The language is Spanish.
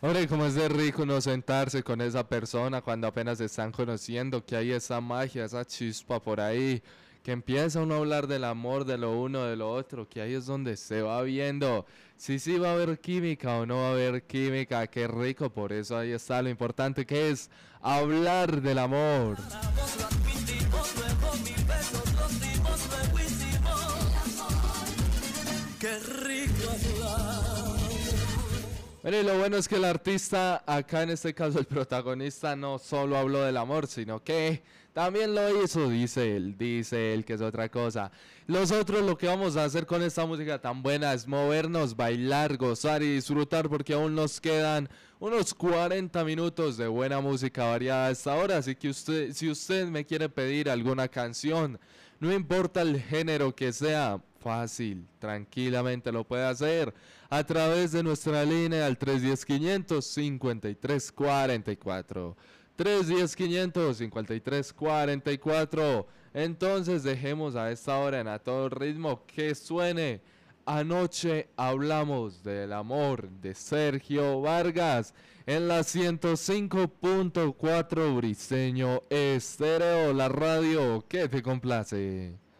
Hombre, cómo es de rico uno sentarse con esa persona cuando apenas se están conociendo, que hay esa magia, esa chispa por ahí, que empieza uno a hablar del amor, de lo uno, de lo otro, que ahí es donde se va viendo si sí va a haber química o no va a haber química, qué rico, por eso ahí está lo importante que es hablar del amor. Lo admitimos, luego mil besos los dimos, luego hicimos. Qué rico hablar. Mire, lo bueno es que el artista, acá en este caso el protagonista, no solo habló del amor, sino que también lo hizo, dice él que es otra cosa. Nosotros lo que vamos a hacer con esta música tan buena es movernos, bailar, gozar y disfrutar porque aún nos quedan unos 40 minutos de buena música variada a esta hora, así que usted, si usted me quiere pedir alguna canción, no importa el género que sea, fácil, tranquilamente lo puede hacer a través de nuestra línea al 310-500-5344. 310-500-5344. Entonces dejemos a esta hora en A Todo Ritmo que suene Anoche Hablamos del Amor de Sergio Vargas en la 105.4 Briseño Estéreo, la radio que te complace.